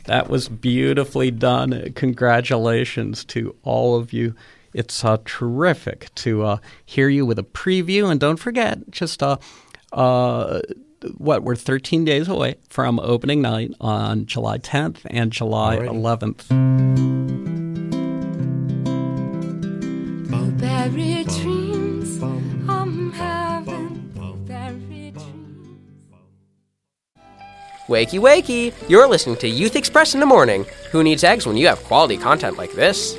That was beautifully done. Congratulations to all of you. It's terrific to hear you with a preview. And don't forget, just we're 13 days away from opening night on July 10th and July 11th. Blueberry dreams, I'm having blueberry dreams. Wakey, wakey! You're listening to Youth Express in the morning. Who needs eggs when you have quality content like this?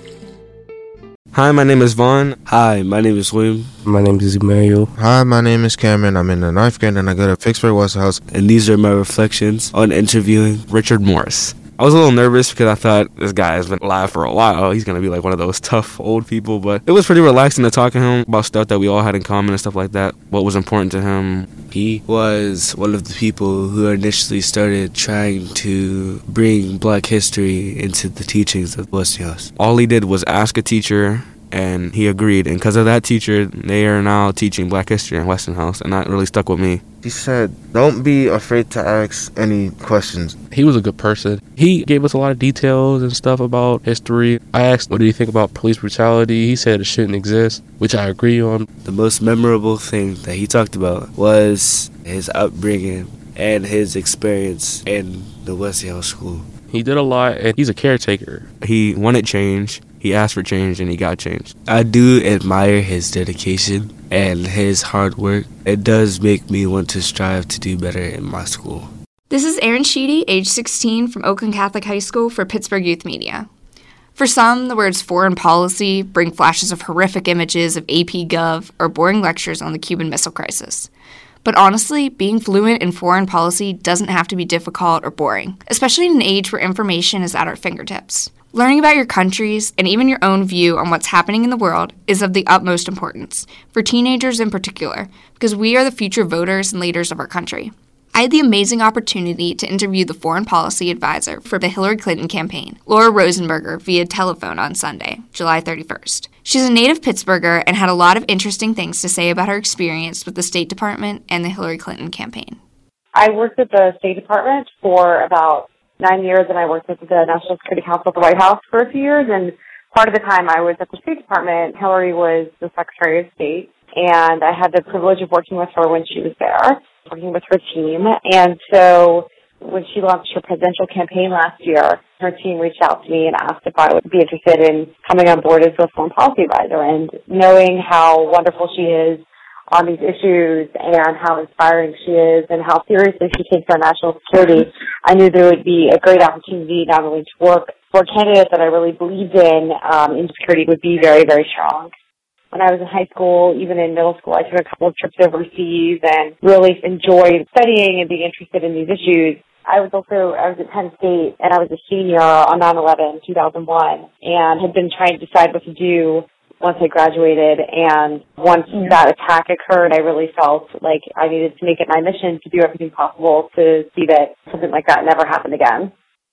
Hi, my name is Vaughn. Hi, my name is William. My name is Mario. Hi, my name is Cameron. I'm in the 9th grade and I go to Pittsburgh Westhouse. And these are my reflections on interviewing Richard Morris. I was a little nervous because I thought this guy has been alive for a while. He's going to be like one of those tough old people. But it was pretty relaxing to talk to him about stuff that we all had in common and stuff like that. What was important to him. He was one of the people who initially started trying to bring Black history into the teachings of Westinghouse. All he did was ask a teacher, and he agreed. And because of that teacher, they are now teaching Black history in Westinghouse, and that really stuck with me. He said, don't be afraid to ask any questions. He was a good person. He gave us a lot of details and stuff about history. I asked, what do you think about police brutality? He said it shouldn't exist, which I agree on. The most memorable thing that he talked about was his upbringing and his experience in the Westinghouse School. He did a lot, and he's a caretaker. He wanted change. He asked for change, and he got change. I do admire his dedication and his hard work. It does make me want to strive to do better in my school. This is Erin Sheedy, age 16, from Oakland Catholic High School for Pittsburgh Youth Media. For some, the words foreign policy bring flashes of horrific images of AP Gov or boring lectures on the Cuban Missile Crisis. But honestly, being fluent in foreign policy doesn't have to be difficult or boring, especially in an age where information is at our fingertips. Learning about your countries and even your own view on what's happening in the world is of the utmost importance, for teenagers in particular, because we are the future voters and leaders of our country. I had the amazing opportunity to interview the foreign policy advisor for the Hillary Clinton campaign, Laura Rosenberger, via telephone on Sunday, July 31st. She's a native Pittsburgher and had a lot of interesting things to say about her experience with the State Department and the Hillary Clinton campaign. I worked at the State Department for about 9 years, and I worked at the National Security Council at the White House for a few years, and part of the time I was at the State Department, Hillary was the Secretary of State, and I had the privilege of working with her when she was there, working with her team. And so when she launched her presidential campaign last year, her team reached out to me and asked if I would be interested in coming on board as a foreign policy advisor. And knowing how wonderful she is on these issues and how inspiring she is and how seriously she takes our national security, I knew there would be a great opportunity not only to work for a candidate that I really believed in security would be very, very strong. When I was in high school, even in middle school, I took a couple of trips overseas and really enjoyed studying and being interested in these issues. I was at Penn State, and I was a senior on 9/11, 2001, and had been trying to decide what to do once I graduated. And once that attack occurred, I really felt like I needed to make it my mission to do everything possible to see that something like that never happened again.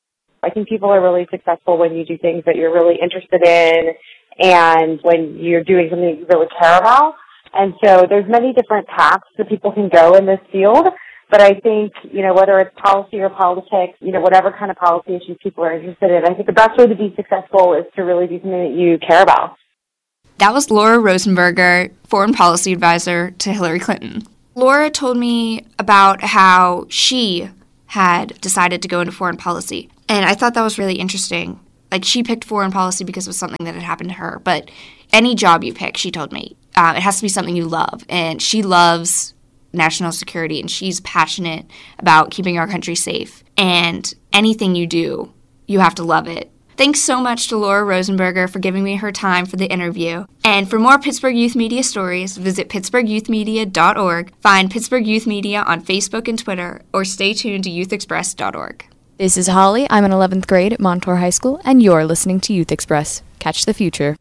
I think people are really successful when you do things that you're really interested in and when you're doing something that you really care about. And so there's many different paths that people can go in this field. But I think, whether it's policy or politics, whatever kind of policy issues people are interested in, I think the best way to be successful is to really do something that you care about. That was Laura Rosenberger, foreign policy advisor to Hillary Clinton. Laura told me about how she had decided to go into foreign policy. And I thought that was really interesting. Like, she picked foreign policy because it was something that had happened to her. But any job you pick, she told me, it has to be something you love. And she loves national security, and she's passionate about keeping our country safe. And anything you do, you have to love it. Thanks so much to Laura Rosenberger for giving me her time for the interview. And for more Pittsburgh Youth Media stories, visit pittsburghyouthmedia.org, find Pittsburgh Youth Media on Facebook and Twitter, or stay tuned to youthexpress.org. This is Holly. I'm in 11th grade at Montour High School, and you're listening to Youth Express. Catch the future.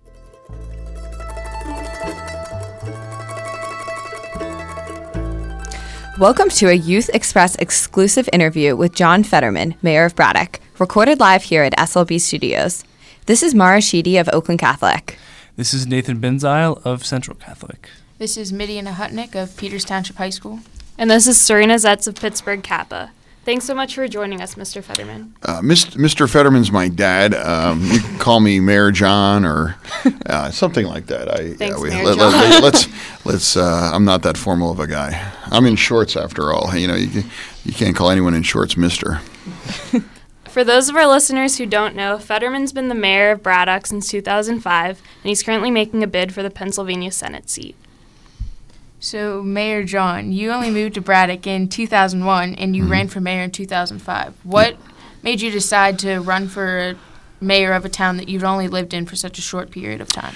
Welcome to a Youth Express exclusive interview with John Fetterman, Mayor of Braddock, recorded live here at SLB Studios. This is Mara Sheedy of Oakland Catholic. This is Nathan Benzile of Central Catholic. This is Midian Ahutnik of Peters Township High School. And this is Serena Zetz of Pittsburgh Kappa. Thanks so much for joining us, Mr. Fetterman. Mr. Fetterman's my dad. You can call me Mayor John or something like that. Thanks, Mayor John. Let's. I'm not that formal of a guy. I'm in shorts after all. You can't call anyone in shorts Mister. For those of our listeners who don't know, Fetterman's been the mayor of Braddock since 2005, and he's currently making a bid for the Pennsylvania Senate seat. So, Mayor John, you only moved to Braddock in 2001, and you ran for mayor in 2005. What made you decide to run for mayor of a town that you'd only lived in for such a short period of time?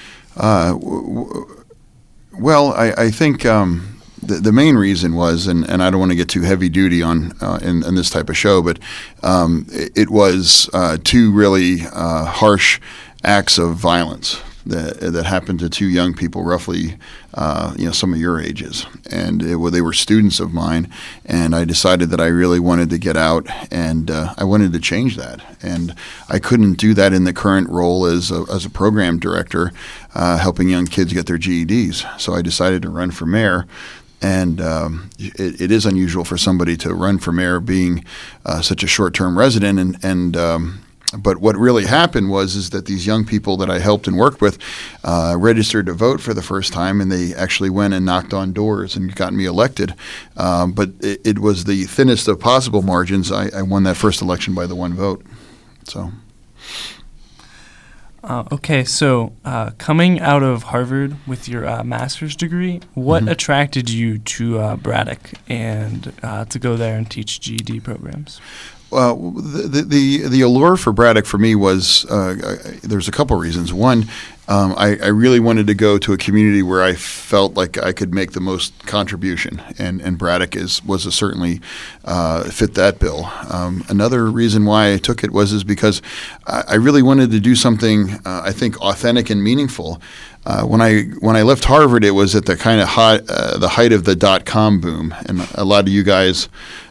Well, I think the main reason was, and I don't want to get too heavy duty on in this type of show, but it was two really harsh acts of violence that happened to two young people, roughly, some of your ages, and they were students of mine. And I decided that I really wanted to get out, and I wanted to change that. And I couldn't do that in the current role as a program director, helping young kids get their GEDs. So I decided to run for mayor. And it is unusual for somebody to run for mayor being such a short-term resident, but what really happened was that these young people that I helped and worked with registered to vote for the first time, and they actually went and knocked on doors and got me elected. But it was the thinnest of possible margins. I won that first election by the one vote. So. Okay, so coming out of Harvard with your master's degree, what attracted you to Braddock and to go there and teach GED programs? Well, the allure for Braddock for me was there's a couple reasons. One, I really wanted to go to a community where I felt like I could make the most contribution, and Braddock was certainly fit that bill. Another reason why I took it was because I really wanted to do something I think authentic and meaningful. When I left Harvard, it was at the kind of the height of the .com boom, and a lot of you guys.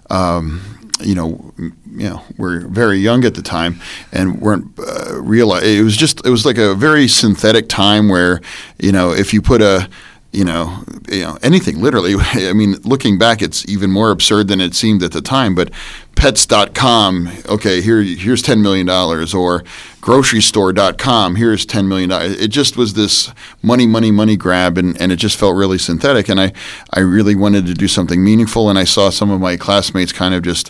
Were very young at the time and weren't realize it was like a very synthetic time where, if you put anything literally, I mean, looking back, it's even more absurd than it seemed at the time, but pets.com, okay, here's $10 million, or grocerystore.com, here's $10 million. It just was this money grab, and it just felt really synthetic. And I really wanted to do something meaningful, and I saw some of my classmates kind of just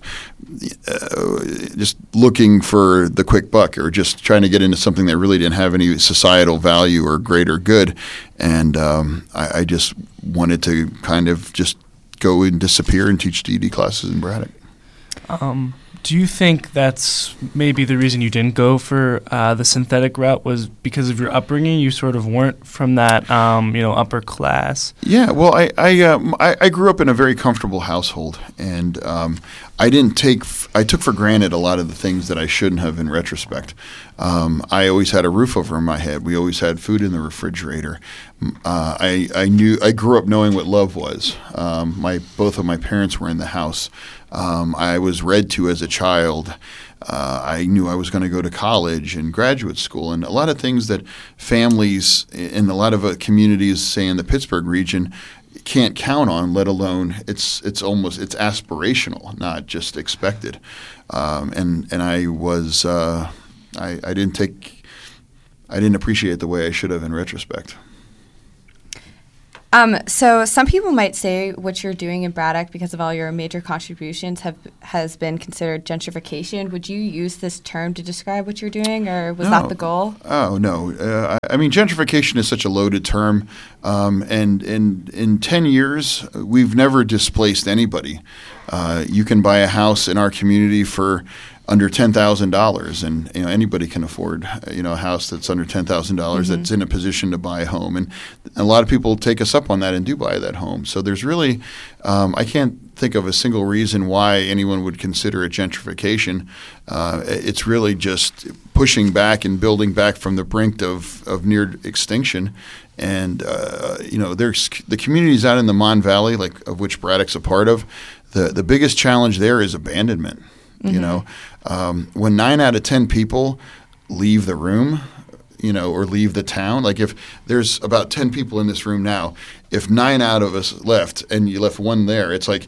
looking for the quick buck, or just trying to get into something that really didn't have any societal value or greater good. And I just wanted to kind of just go and disappear and teach GED classes in Braddock. Do you think that's maybe the reason you didn't go for the synthetic route was because of your upbringing? You sort of weren't from that, upper class. Yeah, well, I grew up in a very comfortable household, and I took for granted a lot of the things that I shouldn't have in retrospect. I always had a roof over my head. We always had food in the refrigerator. I grew up knowing what love was. Both of my parents were in the house. I was read to as a child. I knew I was going to go to college and graduate school, and a lot of things that families in a lot of communities, say in the Pittsburgh region, can't count on, let alone it's aspirational, not just expected. And I was I didn't appreciate the way I should have in retrospect. So some people might say what you're doing in Braddock, because of all your major contributions, has been considered gentrification. Would you use this term to describe what you're doing, or was that the goal? Oh, no. I mean, gentrification is such a loaded term, and in 10 years, we've never displaced anybody. You can buy a house in our community for under $10,000, and anybody can afford a house that's under $10,000 that's in a position to buy a home, and a lot of people take us up on that and do buy that home. So there's really I can't think of a single reason why anyone would consider it gentrification. It's really just pushing back and building back from the brink of near extinction. And there's the communities out in the Mon Valley, of which Braddock's a part of. The biggest challenge there is abandonment. When 9 out of 10 people leave the room, or leave the town, like if there's about 10 people in this room now, if 9 out of us left and you left one there, it's like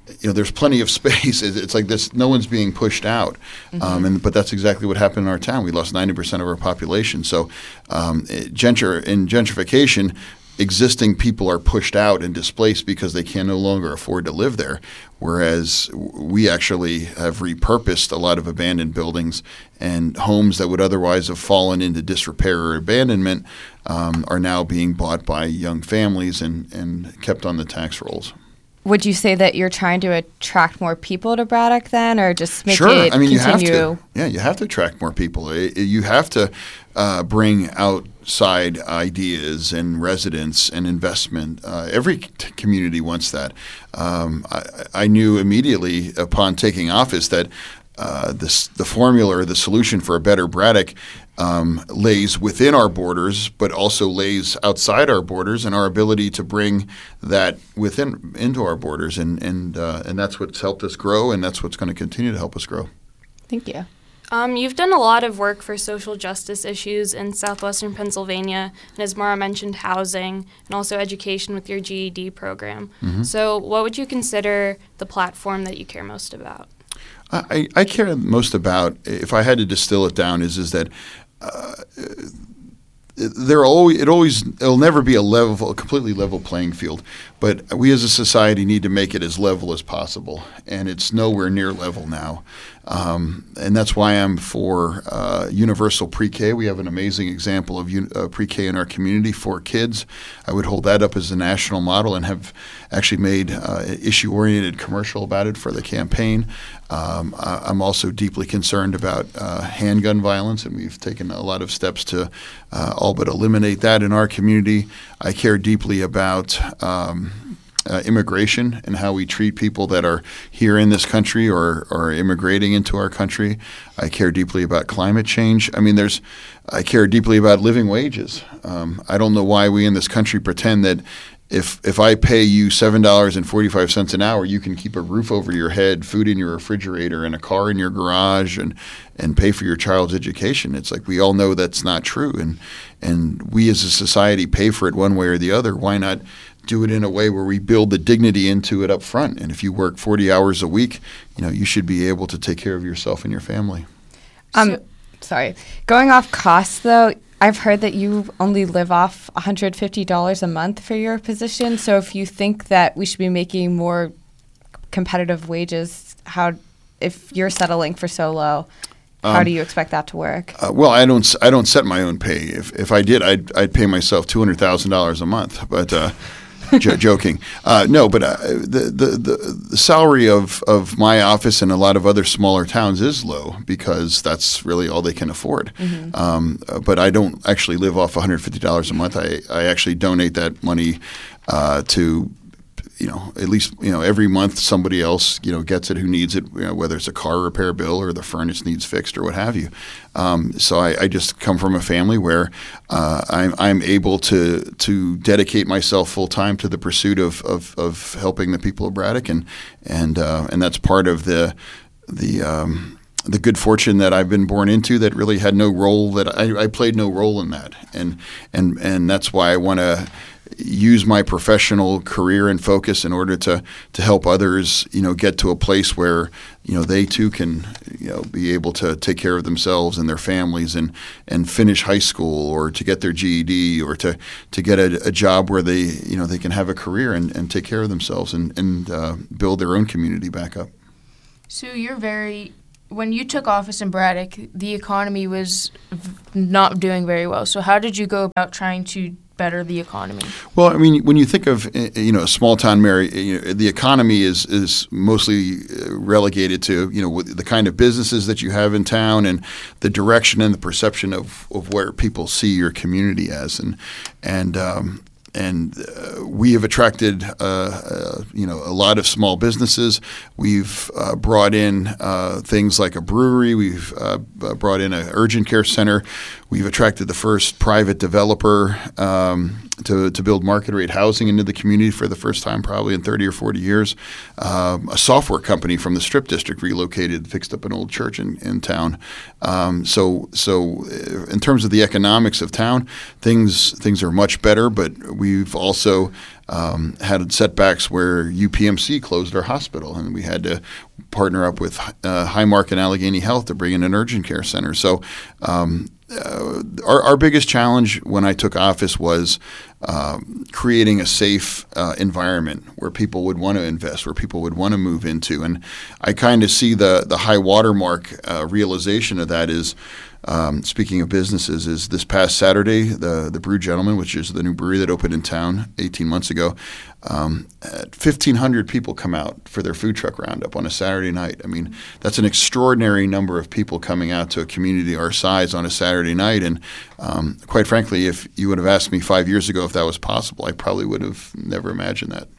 there's plenty of space. It's like this, no one's being pushed out. But that's exactly what happened in our town. We lost 90% of our population. So in gentrification, existing people are pushed out and displaced because they can no longer afford to live there, whereas we actually have repurposed a lot of abandoned buildings, and homes that would otherwise have fallen into disrepair or abandonment are now being bought by young families and kept on the tax rolls. Would you say that you're trying to attract more people to Braddock then, or just make Sure. it continue? You have to. Yeah, you have to attract more people. You have to bring outside ideas and residents and investment. Every community wants that. I knew immediately upon taking office that the formula or the solution for a better Braddock lays within our borders, but also lays outside our borders, and our ability to bring that into our borders, and that's what's helped us grow, and that's what's going to continue to help us grow. Thank you. You've done a lot of work for social justice issues in southwestern Pennsylvania, and as Mara mentioned, housing and also education with your GED program. So what would you consider the platform that you care most about? I care most about, if I had to distill it down, is that it'll never be a completely level playing field, but we as a society need to make it as level as possible, and it's nowhere near level now. And that's why I'm for universal pre-K. We have an amazing example of pre-K in our community for kids. I would hold that up as a national model and have actually made issue-oriented commercial about it for the campaign. I'm also deeply concerned about handgun violence, and we've taken a lot of steps to all but eliminate that in our community. I care deeply about immigration and how we treat people that are here in this country or immigrating into our country. I care deeply about climate change. I care deeply about living wages. I don't know why we in this country pretend that if I pay you $7.45 an hour, you can keep a roof over your head, food in your refrigerator, and a car in your garage, and pay for your child's education. It's like we all know that's not true, and we as a society pay for it one way or the other. Why not do it in a way where we build the dignity into it up front? And if you work 40 hours a week, you should be able to take care of yourself and your family. Sorry. Going off costs, though, I've heard that you only live off $150 a month for your position. So if you think that we should be making more competitive wages, if you're settling for so low, how do you expect that to work? Well, I don't set my own pay. If I did, I'd pay myself $200,000 a month. But joking. No, but the salary of my office and a lot of other smaller towns is low because that's really all they can afford. But I don't actually live off $150 a month. I actually donate that money to at least, every month somebody else, gets it who needs it, whether it's a car repair bill or the furnace needs fixed or what have you. So I just come from a family where I'm able to dedicate myself full time to the pursuit of helping the people of Braddock, and that's part of the good fortune that I've been born into that really had no role, that I played no role in that, and that's why I want to use my professional career and focus in order to help others, get to a place where, they too can, be able to take care of themselves and their families and finish high school, or to get their GED, or to get a job where they, they can have a career and take care of themselves and build their own community back up. So when you took office in Braddock, the economy was not doing very well. So how did you go about trying to better the economy? Well, when you think of a small town mayor, the economy is mostly relegated to the kind of businesses that you have in town and the direction and the perception of where people see your community as, and we have attracted a lot of small businesses. We've brought in things like a brewery. We've brought in an urgent care center. We've attracted the first private developer to build market rate housing into the community for the first time probably in 30 or 40 years. A software company from the Strip District relocated, fixed up an old church in town. So in terms of the economics of town, things are much better, but we We've also had setbacks where UPMC closed our hospital, and we had to partner up with Highmark and Allegheny Health to bring in an urgent care center. So our biggest challenge when I took office was creating a safe environment where people would want to invest, where people would want to move into. And I kind of see the high watermark realization of that is, speaking of businesses, is this past Saturday, the Brew Gentleman, which is the new brewery that opened in town 18 months ago, 1,500 people come out for their food truck roundup on a Saturday night. I mean, that's an extraordinary number of people coming out to a community our size on a Saturday night. And quite frankly, if you would have asked me 5 years ago if that was possible, I probably would have never imagined that.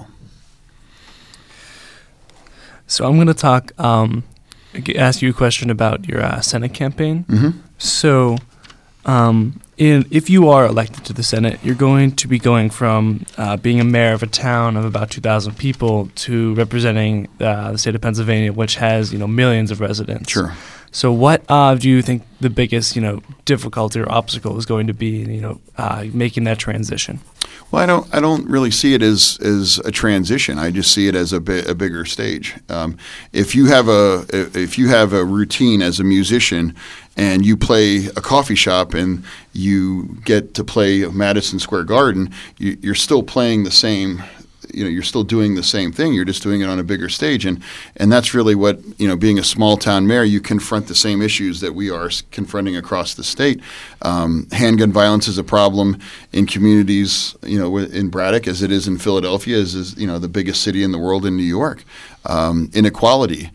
So I'm going to talk, ask you a question about your Senate campaign. Mm-hmm. So if you are elected to the Senate, you're going to be going from being a mayor of a town of about 2,000 people to representing the state of Pennsylvania, which has millions of residents. Sure. So what do you think the biggest difficulty or obstacle is going to be in making that transition? Well, I don't really see it as a transition. I just see it as a bigger stage. If you have a routine as a musician, and you play a coffee shop, and you get to play Madison Square Garden, you're still playing the same. You're still doing the same thing. You're just doing it on a bigger stage, and that's really what being a small town mayor, you confront the same issues that we are confronting across the state. Handgun violence is a problem in communities, in Braddock as it is in Philadelphia, as is the biggest city in the world in New York. Inequality.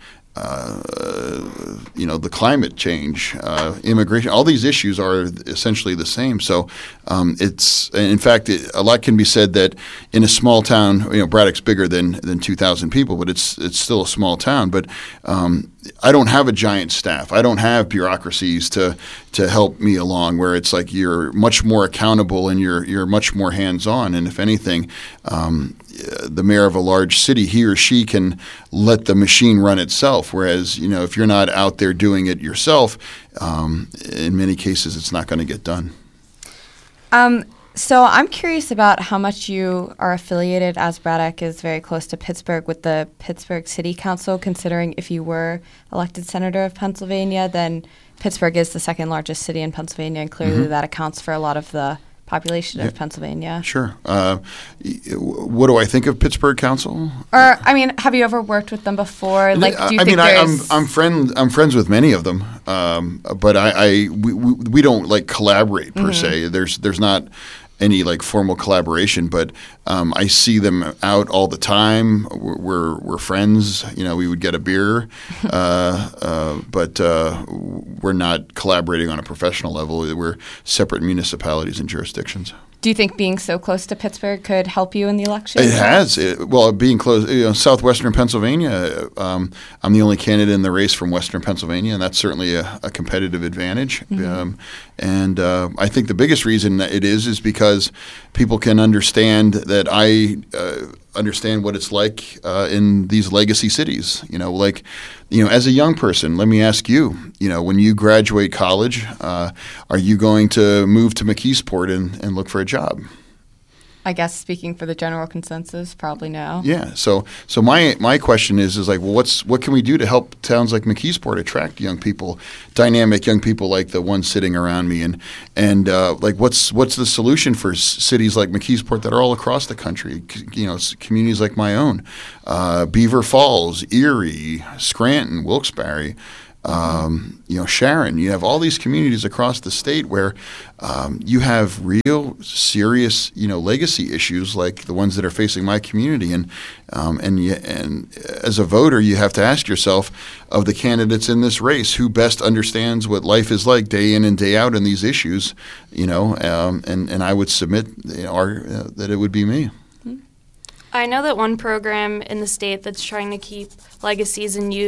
The climate change, immigration, all these issues are essentially the same. So in fact, a lot can be said that in a small town, Braddock's bigger than 2,000 people, but it's still a small town. But I don't have a giant staff. I don't have bureaucracies to help me along, where it's like you're much more accountable and you're much more hands-on. And if anything, the mayor of a large city, he or she can let the machine run itself. Whereas, if you're not out there doing it yourself, in many cases, it's not going to get done. So I'm curious about how much you are affiliated, as Braddock is very close to Pittsburgh, with the Pittsburgh City Council, considering if you were elected senator of Pennsylvania, then Pittsburgh is the second largest city in Pennsylvania, and clearly that accounts for a lot of the population of Pennsylvania. Sure. What do I think of Pittsburgh Council? Or, have you ever worked with them before? Do you think there's... I'm friends with many of them, but we don't collaborate per se. There's not any formal collaboration, but I see them out all the time. We're friends. We would get a beer, but we're not collaborating on a professional level. We're separate municipalities and jurisdictions. Do you think being so close to Pittsburgh could help you in the election? It has. Being close, southwestern Pennsylvania, I'm the only candidate in the race from western Pennsylvania, and that's certainly a competitive advantage. And I think the biggest reason it is because people can understand that I understand what it's like in these legacy cities. As a young person, let me ask you, when you graduate college, are you going to move to McKeesport and look for a job? I guess speaking for the general consensus, probably no. Yeah. So my question is what can we do to help towns like McKeesport attract young people, dynamic young people like the ones sitting around me, and what's the solution for cities like McKeesport that are all across the country? Communities like my own, Beaver Falls, Erie, Scranton, Wilkes-Barre. Sharon, you have all these communities across the state where you have real serious, legacy issues like the ones that are facing my community. And as a voter, you have to ask yourself, of the candidates in this race, who best understands what life is like day in and day out in these issues, and I would submit that it would be me. I know that one program in the state that's trying to keep legacies and youth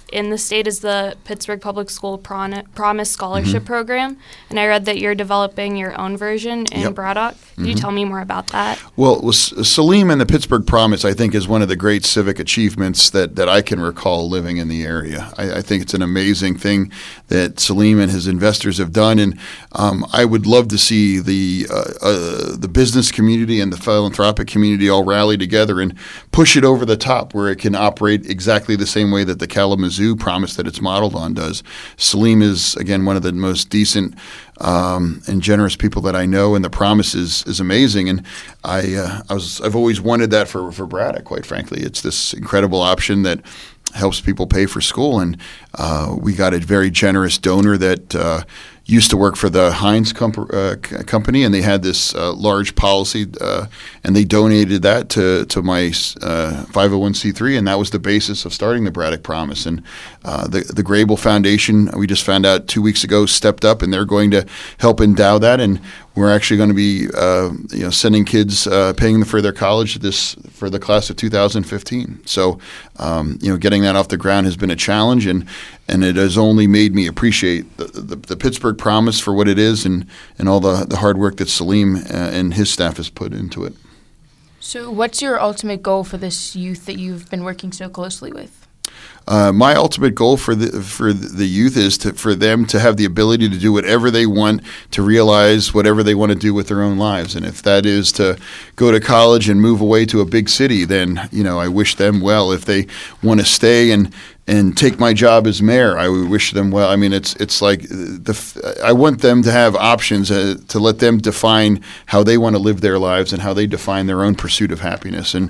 in the state is the Pittsburgh Public School Promise Scholarship Program, and I read that you're developing your own version in Braddock. Can you tell me more about that? Well, Salim and the Pittsburgh Promise, I think, is one of the great civic achievements that I can recall living in the area. I think it's an amazing thing that Salim and his investors have done, and I would love to see the business community and the philanthropic community all rally together and push it over the top where it can operate exactly the same way that the Kalamazoo Promise that it's modeled on does. Salim is, again, one of the most decent and generous people that I know, and the Promise is amazing. And I've always wanted that for Braddock, quite frankly. It's this incredible option that helps people pay for school, and we got a very generous donor that used to work for the Heinz company, and they had this large policy, and they donated that to my 501c3, and that was the basis of starting the Braddock Promise. And the Grable Foundation, we just found out 2 weeks ago, stepped up, and they're going to help endow that, and we're actually going to be sending kids, paying for their college for the class of 2015. So getting that off the ground has been a challenge, and it has only made me appreciate the Pittsburgh Promise for what it is, and all the hard work that Salim and his staff has put into it. So what's your ultimate goal for this youth that you've been working so closely with? My ultimate goal for the youth is for them to have the ability to do whatever they want, to realize whatever they want to do with their own lives. And if that is to go to college and move away to a big city, then I wish them well. If they want to stay and take my job as mayor, I would wish them well. I mean, it's like I want them to have options to let them define how they want to live their lives and how they define their own pursuit of happiness. And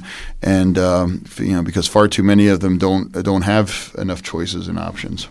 because far too many of them don't have enough choices and options.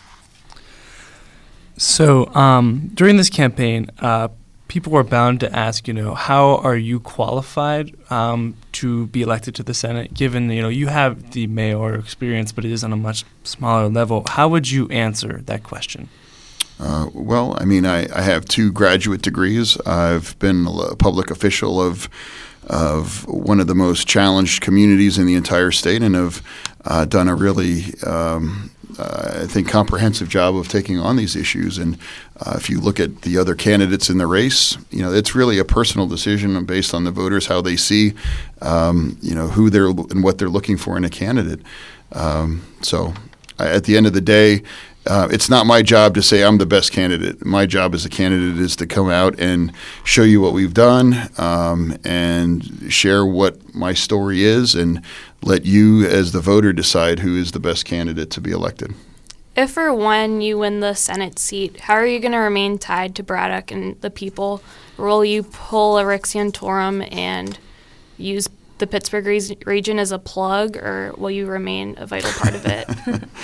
So during this campaign, people were bound to ask, how are you qualified to be elected to the Senate, given, you have the mayor experience, but it is on a much smaller level. How would you answer that question? Well, I mean, I have 2 graduate degrees. I've been a public official of one of the most challenged communities in the entire state, and have done a really I think, comprehensive job of taking on these issues. And if you look at the other candidates in the race, it's really a personal decision based on the voters, how they see, who they're and what they're looking for in a candidate. So at the end of the day, it's not my job to say I'm the best candidate. My job as a candidate is to come out and show you what we've done, and share what my story is, and let you as the voter decide who is the best candidate to be elected. If or when you win the Senate seat, how are you going to remain tied to Braddock and the people? Will you pull a Rick Santorum and use the Pittsburgh region as a plug, or will you remain a vital part of it?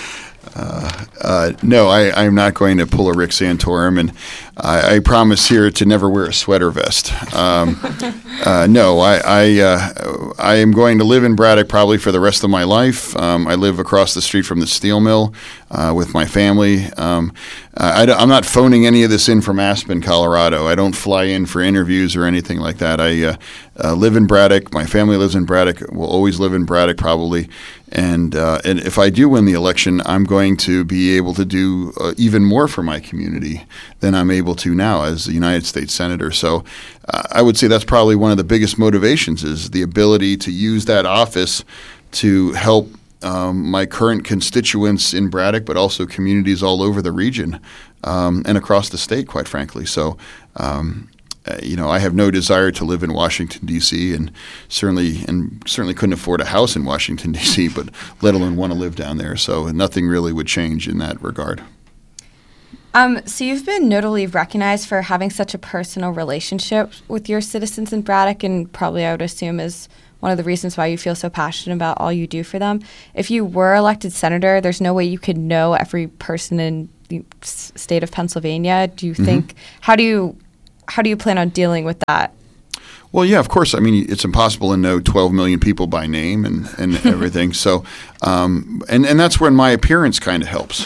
No, I'm not going to pull a Rick Santorum, and I promise here to never wear a sweater vest. No, I am going to live in Braddock probably for the rest of my life. I live across the street from the steel mill with my family. I'm not phoning any of this in from Aspen, Colorado. I don't fly in for interviews or anything like that. I live in Braddock. My family lives in Braddock. Will always live in Braddock probably. And if I do win the election, I'm going to be able to do even more for my community than I'm able to now as a United States Senator. So I would say that's probably one of the biggest motivations, is the ability to use that office to help my current constituents in Braddock, but also communities all over the region and across the state, quite frankly. So I have no desire to live in Washington, D.C., and certainly couldn't afford a house in Washington, D.C., but let alone want to live down there. So nothing really would change in that regard. So you've been notably recognized for having such a personal relationship with your citizens in Braddock, and probably I would assume is one of the reasons why you feel so passionate about all you do for them. If you were elected senator, there's no way you could know every person in the state of Pennsylvania. Do you think, how do you plan on dealing with that? Well, yeah, of course. I mean, it's impossible to know 12 million people by name and everything. So, and that's when my appearance kind of helps.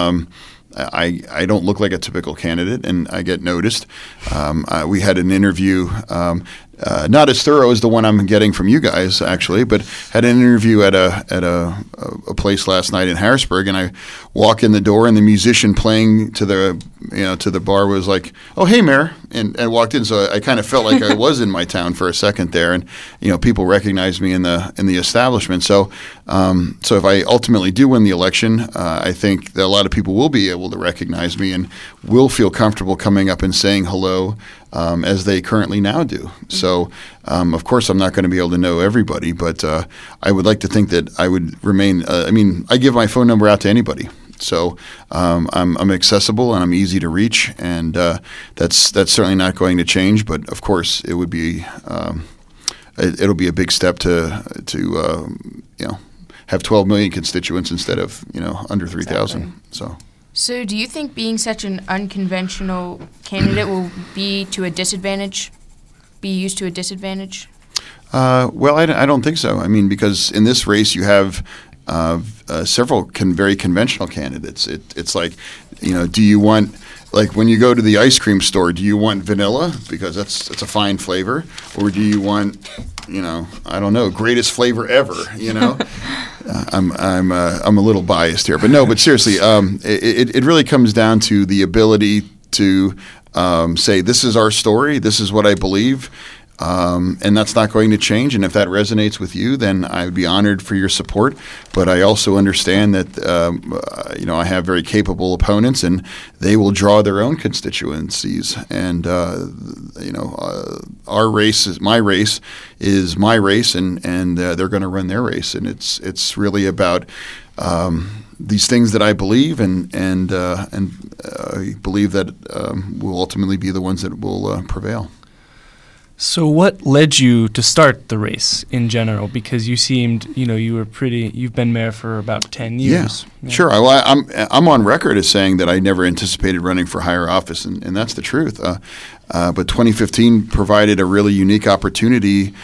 I don't look like a typical candidate, and I get noticed. We had an interview not as thorough as the one I'm getting from you guys, actually, but had an interview at a place last night in Harrisburg, and I walk in the door, and the musician playing to the bar was like, "Oh, hey, Mayor," and walked in. So I kind of felt like I was in my town for a second there, and people recognized me in the establishment. So if I ultimately do win the election, I think that a lot of people will be able to recognize me and will feel comfortable coming up and saying hello. As they currently now do. So, of course, I'm not going to be able to know everybody, but I would like to think that I would remain. I give my phone number out to anybody, so I'm accessible and I'm easy to reach, and that's certainly not going to change. But of course, it would be it'll be a big step to have 12 million constituents instead of under 3,000. So. So do you think being such an unconventional candidate will be used to a disadvantage? Well, I don't think so. Because in this race you have several very conventional candidates. It's like, do you want, like when you go to the ice cream store, do you want vanilla because that's a fine flavor, or do you want, I don't know, greatest flavor ever? I'm a little biased here, but seriously, it really comes down to the ability to say, this is our story, this is what I believe, and that's not going to change. And if that resonates with you, then I would be honored for your support. But I also understand that I have very capable opponents, and they will draw their own constituencies. And our race is my race, and they're going to run their race. And it's really about these things that I believe, and I believe that will ultimately be the ones that will prevail. So what led you to start the race in general? Because you seemed, you've been mayor for about 10 years. Yeah. Sure. Well, I'm on record as saying that I never anticipated running for higher office, and that's the truth. But 2015 provided a really unique opportunity,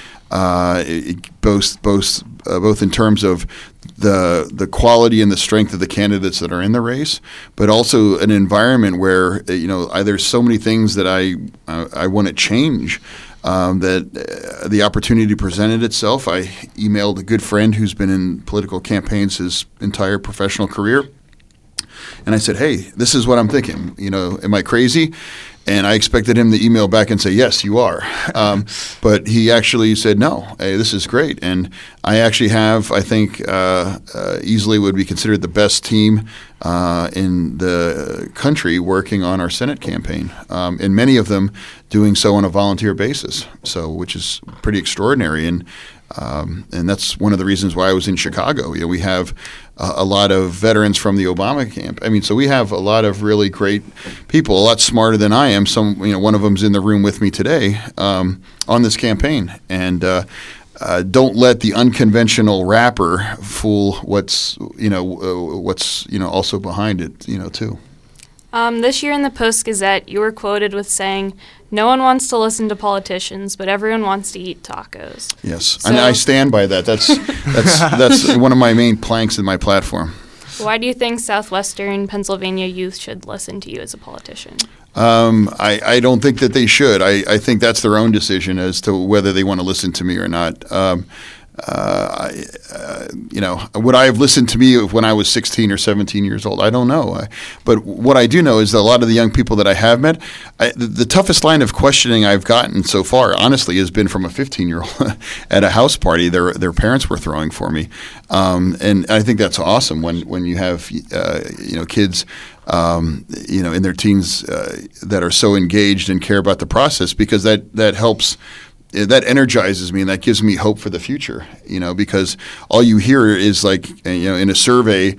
both in terms of the quality and the strength of the candidates that are in the race, but also an environment where there's so many things that I want to change. That the opportunity presented itself. I emailed a good friend who's been in political campaigns his entire professional career, and I said, "Hey, this is what I'm thinking. Am I crazy?" And I expected him to email back and say, "Yes, you are." But he actually said, "No, hey, this is great." And I actually have, I think, easily would be considered the best team in the country working on our Senate campaign, and many of them doing so on a volunteer basis, which is pretty extraordinary. And that's one of the reasons why I was in Chicago. We have a lot of veterans from the Obama camp. So we have a lot of really great people, a lot smarter than I am. One of them's in the room with me today on this campaign. And don't let the unconventional rapper fool what's also behind it, too. This year in the Post-Gazette, you were quoted with saying, "No one wants to listen to politicians, but everyone wants to eat tacos." Yes, and I stand by that. That's one of my main planks in my platform. Why do you think Southwestern Pennsylvania youth should listen to you as a politician? I don't think that they should. I think that's their own decision as to whether they want to listen to me or not. Would I have listened to me when I was 16 or 17 years old? I don't know. But what I do know is that a lot of the young people that I have met, the toughest line of questioning I've gotten so far, honestly, has been from a 15-year-old at a house party their parents were throwing for me. And I think that's awesome when you have kids in their teens that are so engaged and care about the process, because that helps. That energizes me, and that gives me hope for the future, because all you hear is in a survey,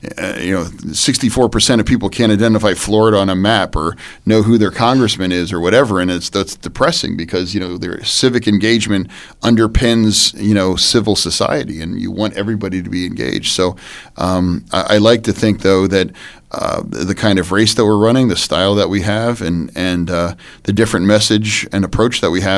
64% of people can't identify Florida on a map or know who their congressman is or whatever. And that's depressing, because, their civic engagement underpins, civil society, and you want everybody to be engaged. So I like to think, though, that the kind of race that we're running, the style that we have, and the different message and approach that we have